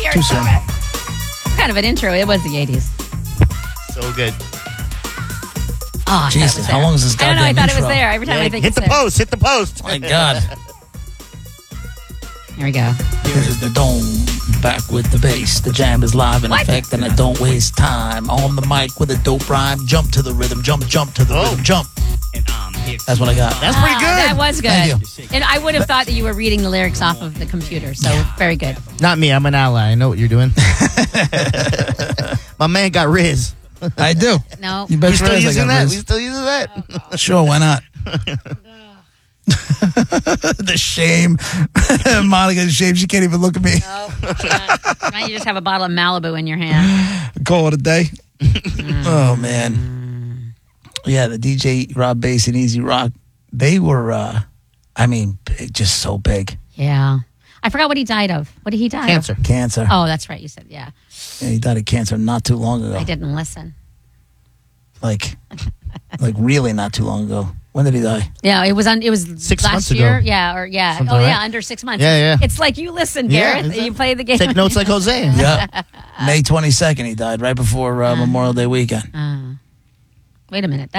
Too soon. Kind of an intro. It was the 80s. So good. Oh, Jesus, how long is this I don't know. I goddamn thought it was intro? there. Every time I think Hit it's the there. post. Hit the post. My God. Here we go. Here's the dome, back with the bass. The jam is live in effect, and I don't waste time. On the mic with a dope rhyme. Jump to the rhythm, jump to the rhythm, jump. That's what I got. That's pretty good. That was good. Thank And I would have thought that you were reading the lyrics off of the computer. So very good. Not me. I'm an ally. I know what you're doing. My man got Riz. I do. No. You bet We your still ass I using got that? Riz. We still using that? Sure, why not? The shame. Monica's shame. She can't even look at me. No. Now you just have a bottle of Malibu in your hand. Call it a day. Oh, man. Yeah, the DJ Rob Bass and Easy Rock, they were, just so big. Yeah. I forgot what he died of. What did he die Cancer. of? Cancer. Oh, that's right. You said, yeah. Yeah, he died of cancer not too long ago. I didn't listen. Like really not too long ago. When did he die? Yeah, it was 6 last months year. ago. Yeah, or yeah. Something oh, like yeah, that. under 6 months. Yeah, yeah. It's like you listen, Yeah, Garrett. is it? You play the game. Take notes like Jose. Yeah. May 22nd he died, right before Memorial Day weekend. Wait a minute.